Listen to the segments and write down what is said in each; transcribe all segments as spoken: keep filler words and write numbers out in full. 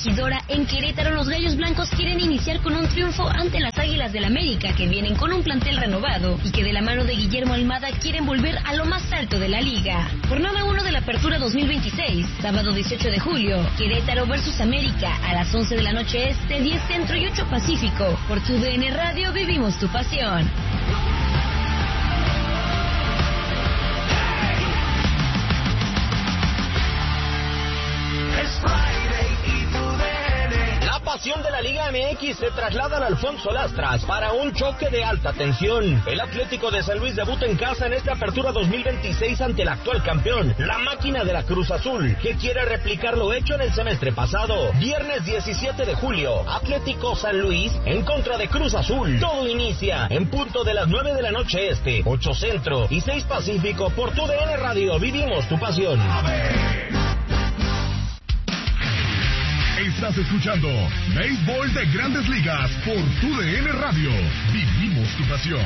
Corregidora, en Querétaro, los Gallos Blancos quieren iniciar con un triunfo ante las Águilas del América, que vienen con un plantel renovado y que de la mano de Guillermo Almada quieren volver a lo más alto de la liga. Jornada uno de la Apertura dos mil veintiséis, sábado dieciocho de julio, Querétaro versus América, a las once de la noche este, diez centro y ocho pacífico. Por tu D N Radio vivimos tu pasión. La pasión de la Liga M X se traslada al Alfonso Lastras para un choque de alta tensión. El Atlético de San Luis debuta en casa en esta Apertura dos mil veintiséis ante el actual campeón, la máquina de la Cruz Azul, que quiere replicar lo hecho en el semestre pasado. Viernes diecisiete de julio, Atlético San Luis en contra de Cruz Azul. Todo inicia en punto de las nueve de la noche este, ocho centro y seis pacífico por tu D N Radio. Vivimos tu pasión. Estás escuchando Béisbol de Grandes Ligas por tu D N Radio. Vivimos tu pasión.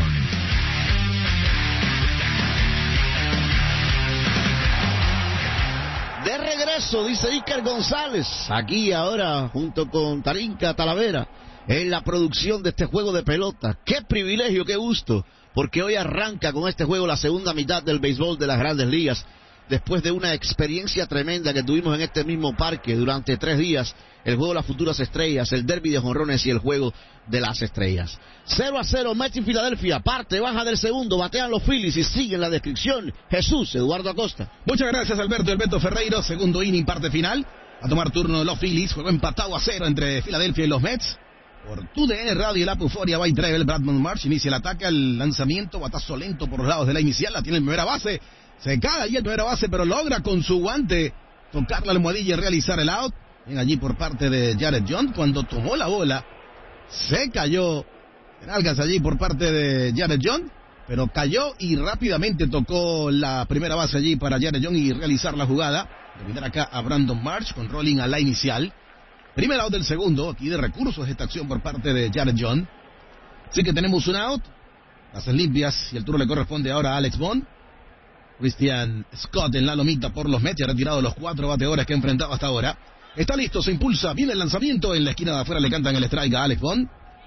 De regreso, dice Iker González, aquí ahora junto con Tarinka Talavera, en la producción de este juego de pelota. Qué privilegio, qué gusto, porque hoy arranca con este juego la segunda mitad del béisbol de las Grandes Ligas, después de una experiencia tremenda que tuvimos en este mismo parque durante tres días, el juego de las futuras estrellas, el derbi de jonrones y el juego de las estrellas. cero a cero, Mets en Filadelfia, parte baja del segundo, batean los Phillies y sigue en la descripción Jesús Eduardo Acosta. Muchas gracias, Alberto. Alberto Ferreiro, segundo inning, parte final, a tomar turno de los Phillies, juego empatado a cero entre Filadelfia y los Mets. Por tu D N Radio, la Puforia by Trevel, Bradman Marsh inicia el ataque, al lanzamiento, batazo lento por los lados de la inicial, la tiene en primera base. Se cae allí en primera base, pero logra con su guante tocar la almohadilla y realizar el out. Ven allí por parte de Jared John. Cuando tomó la bola, se cayó en algas allí por parte de Jared John, pero cayó y rápidamente tocó la primera base allí para Jared John y realizar la jugada. Terminar acá a Brandon Marsh con rolling a la inicial. Primer out del segundo, aquí de recursos esta acción por parte de Jared John. Así que tenemos un out, bases limpias y el turno le corresponde ahora a Alex Bond. Christian Scott en la lomita por los Mets, ha retirado los cuatro bateadores que ha enfrentado hasta ahora. Está listo, se impulsa, viene el lanzamiento, en la esquina de afuera le cantan el strike a Alex Bond.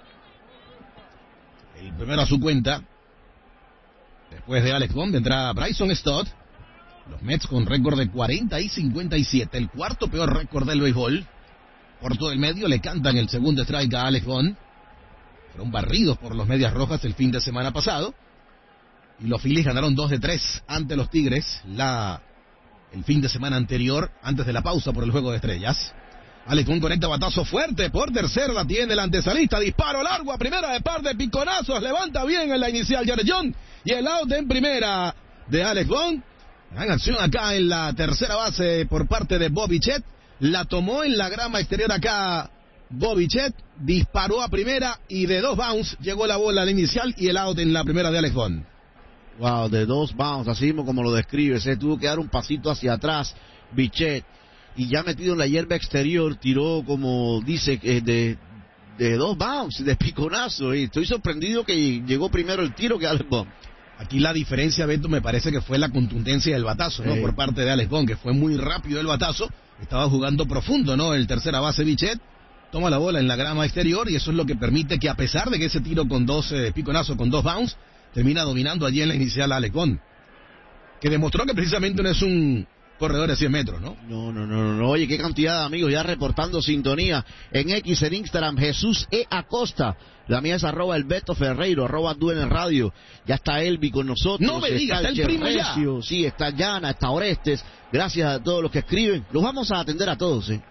El primero a su cuenta. Después de Alex Bond vendrá Bryson Stott. Los Mets con récord de cuarenta y cincuenta y siete, el cuarto peor récord del béisbol. Por todo el medio le cantan el segundo strike a Alex Bond. Fueron barridos por los Medias Rojas el fin de semana pasado. Y los Phillies ganaron dos de tres ante los Tigres la, el fin de semana anterior, antes de la pausa por el juego de estrellas. Alex Bond conecta batazo fuerte por tercera, la tiene el antesalista, disparo largo a primera de par de piconazos, levanta bien en la inicial Jared John, y el out en primera de Alex Bond. Gran acción acá en la tercera base por parte de Bobby Chet, la tomó en la grama exterior acá Bobby Chet, disparó a primera y de dos bounce llegó la bola al inicial y el out en la primera de Alex Bond. Wow, de dos bounce, así mismo como lo describe, se tuvo que dar un pasito hacia atrás, Bichette, y ya metido en la hierba exterior, tiró como dice, eh, de, de dos bounce, de piconazo, y estoy sorprendido que llegó primero el tiro que Alex Bond. Aquí la diferencia, Beto, me parece que fue la contundencia del batazo, ¿no? Sí. Por parte de Alex Bond, que fue muy rápido el batazo, estaba jugando profundo, ¿no? El tercera base Bichette toma la bola en la grama exterior y eso es lo que permite que, a pesar de que ese tiro con dos eh, piconazos, con dos bounce, termina dominando allí en la inicial a Alex Bond, que demostró que precisamente no es un corredor de cien metros, ¿no? No, no, no, no, oye, qué cantidad de amigos ya reportando sintonía en X, en Instagram, Jesús E. Acosta, la mía es arroba el Beto Ferreiro, arroba tú en el radio, ya está Elvi con nosotros. No me digas, está el primo ya. Sí, está Llana, está Orestes, gracias a todos los que escriben, los vamos a atender a todos, ¿eh?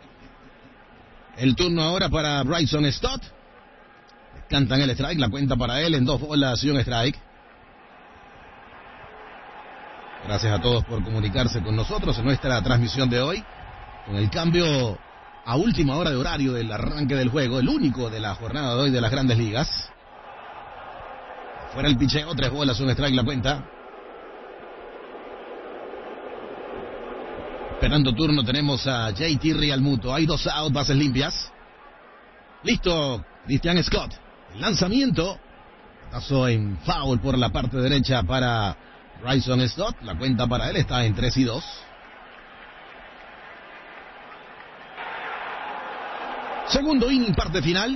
El turno ahora para Bryson Stott. Cantan el strike, la cuenta para él en dos bolas y un strike. Gracias a todos por comunicarse con nosotros en nuestra transmisión de hoy, con el cambio a última hora de horario del arranque del juego, el único de la jornada de hoy de las Grandes Ligas. Fuera el picheo, tres bolas, un strike, la cuenta. Esperando turno tenemos a J T Realmuto, hay dos out, bases limpias. Listo, Christian Scott. El lanzamiento, pasó en foul por la parte derecha para Bryson Stott. La cuenta para él está en tres y dos. Segundo inning, parte final.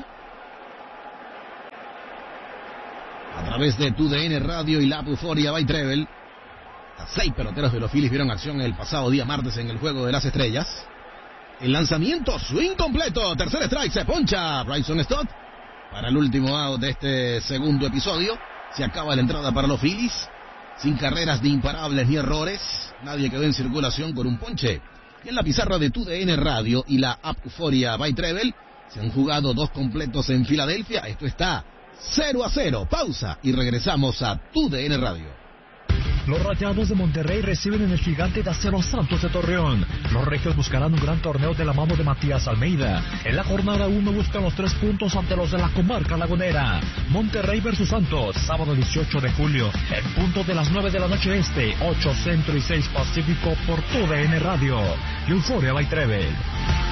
A través de tu D N Radio y la Euforia by Treble. Las seis peloteros de los Phillies vieron acción el pasado día martes en el Juego de las Estrellas. El lanzamiento, swing completo, tercer strike, se poncha Bryson Stott. Para el último out de este segundo episodio, se acaba la entrada para los Phillies. Sin carreras ni imparables ni errores, nadie quedó en circulación con un ponche. Y en la pizarra de tu D N Radio y la app Euforia by Treble, se han jugado dos completos en Filadelfia. Esto está cero a cero. Pausa y regresamos a tu D N Radio. Los Rayados de Monterrey reciben en el Gigante de Acero Santos de Torreón. Los regios buscarán un gran torneo de la mano de Matías Almeida. En la jornada uno buscan los tres puntos ante los de la comarca lagunera. Monterrey versus Santos, sábado dieciocho de julio, en punto de las nueve de la noche este, ocho centro y seis pacífico por tu D N Radio. Euforia by Treble.